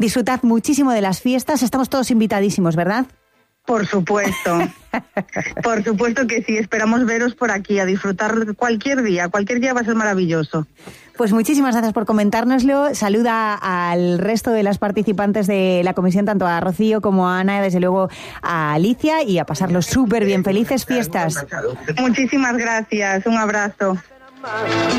Disfrutad muchísimo de las fiestas, estamos todos invitadísimos, ¿verdad? Por supuesto, por supuesto que sí, esperamos veros por aquí, a disfrutar cualquier día va a ser maravilloso. Pues muchísimas gracias por comentárnoslo, saluda al resto de las participantes de la comisión, tanto a Rocío como a Ana, y desde luego a Alicia, y a pasarlo súper bien, felices fiestas. Muchísimas gracias, un abrazo.